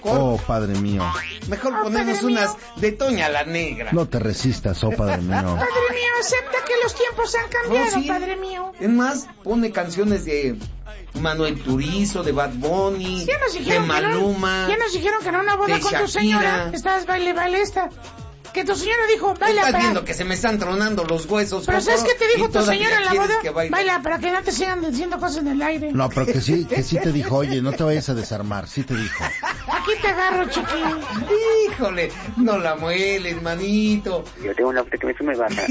Oh, Padre mío. Mejor ponemos unas de Toña la Negra. No te resistas, oh Padre mío. Padre mío, acepta que los tiempos han cambiado, ¿Sí? Padre mío. Es más, pone canciones de Manuel Turizo, de Bad Bunny, de Maluma. Ya nos dijeron que en una boda con tu señora estás baile esta. Que tu señora dijo, baila Estás viendo que se me están tronando los huesos. Pero ¿sabes qué te dijo tu señora en la boda? Baila para que no te sigan diciendo cosas en el aire. No, pero que sí te dijo, oye, no te vayas a desarmar, sí te dijo. Aquí te agarro, chiquillo. Híjole, no la mueles, manito. Yo tengo una que me sube baja.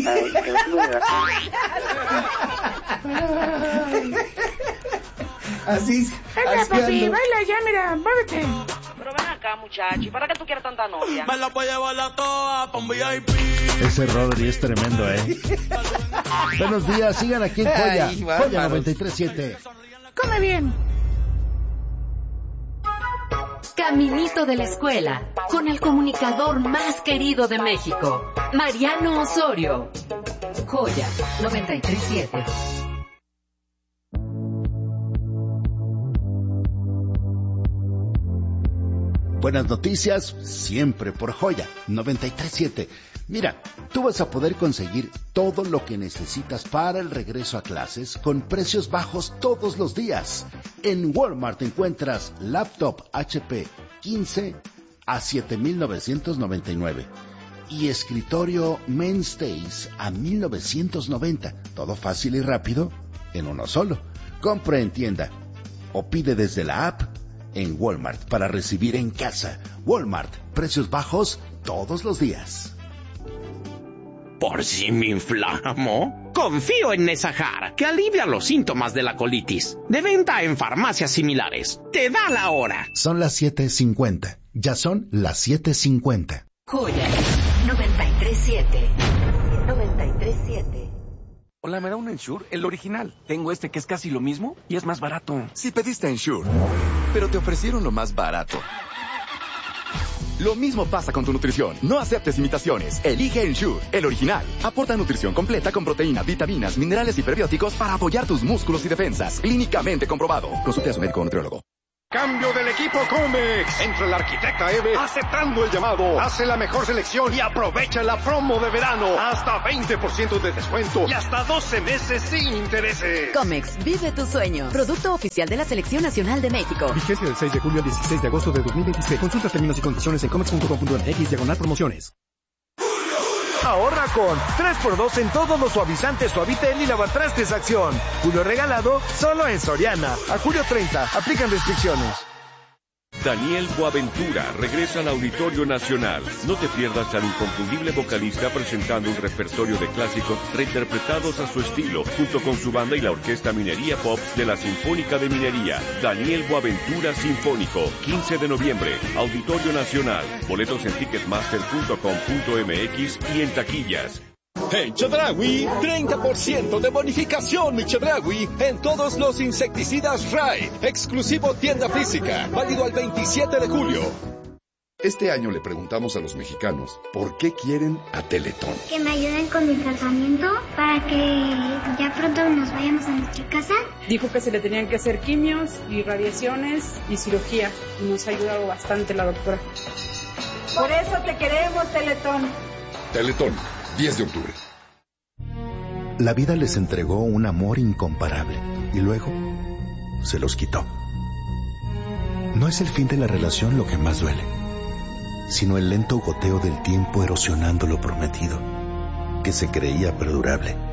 Así. Baila, papi, baila ya, mira, muévete. Pero ven acá, muchacho, ¿y para qué tú quieres tanta novia? Me la voy a llevar la toa pa' un VIP. Ese Rodri es tremendo, Buenos días, sigan aquí en Joya. Ay, Joya 93.7. Come bien. Caminito de la escuela, con el comunicador más querido de México, Mariano Osorio. Joya 93.7. Buenas noticias, siempre por Joya 93.7. Mira, tú vas a poder conseguir todo lo que necesitas para el regreso a clases con precios bajos todos los días. En Walmart encuentras laptop HP 15 a $7,999 y escritorio Mainstays a $1,990. Todo fácil y rápido en uno solo. Compra en tienda o pide desde la app en Walmart para recibir en casa. Walmart, precios bajos todos los días. ¿Por si me inflamo? Confío en Nesahar, que alivia los síntomas de la colitis. De venta en farmacias similares. Te da la hora. Son las 7:50. Ya son las 7:50. Joya 93.7. 93.7. Hola, ¿me da un Ensure? El original. Tengo este que es casi lo mismo y es más barato. Si pediste Ensure, pero te ofrecieron lo más barato. Lo mismo pasa con tu nutrición. No aceptes imitaciones. Elige Ensure, el original. Aporta nutrición completa con proteínas, vitaminas, minerales y prebióticos para apoyar tus músculos y defensas. Clínicamente comprobado. Consulte a su médico o nutriólogo. Cambio del equipo Comex. Entra el arquitecta Eve aceptando el llamado. Hace la mejor selección y aprovecha la promo de verano. Hasta 20% de descuento y hasta 12 meses sin intereses. Comex, vive tu sueño. Producto oficial de la Selección Nacional de México. Vigencia del 6 de julio al 16 de agosto de 2026. Consulta términos y condiciones en comex.com.mx/promociones. Ahorra con 3x2 en todos los suavizantes Suavitel y lavatrastes Acción. Julio regalado solo en Soriana. A julio 30. Aplican restricciones. Daniel Boaventura regresa al Auditorio Nacional. No te pierdas al inconfundible vocalista presentando un repertorio de clásicos reinterpretados a su estilo, junto con su banda y la Orquesta Minería Pop de la Sinfónica de Minería. Daniel Boaventura Sinfónico, 15 de noviembre, Auditorio Nacional. Boletos en ticketmaster.com.mx y en taquillas. En Chedraui, 30% de bonificación Chedraui en todos los insecticidas Raid. Exclusivo tienda física, válido al 27 de julio. Este año le preguntamos a los mexicanos por qué quieren a Teletón. Que me ayuden con mi tratamiento para que ya pronto nos vayamos a nuestra casa. Dijo que se le tenían que hacer quimios y radiaciones y cirugía. Y nos ha ayudado bastante la doctora. Por eso te queremos, Teletón. Teletón. 10 de octubre. La vida les entregó un amor incomparable y luego se los quitó. No es el fin de la relación lo que más duele, sino el lento goteo del tiempo erosionando lo prometido, que se creía perdurable.